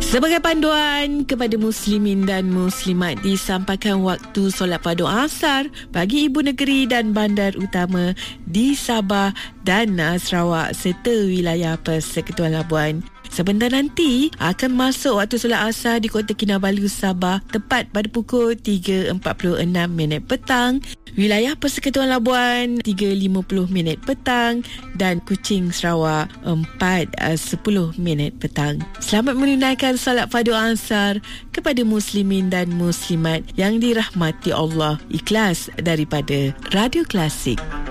Sebagai panduan kepada muslimin dan muslimat, disampaikan waktu solat fardu asar bagi ibu negeri dan bandar utama di Sabah dan Sarawak serta wilayah Persekutuan Labuan. Sebentar nanti akan masuk waktu solat asar di Kota Kinabalu, Sabah tepat pada pukul 3.46 petang. Wilayah Persekutuan Labuan 3.50 petang dan Kuching, Sarawak 4.10 petang. Selamat menunaikan solat fardu asar kepada muslimin dan muslimat yang dirahmati Allah. Ikhlas daripada Radio Klasik.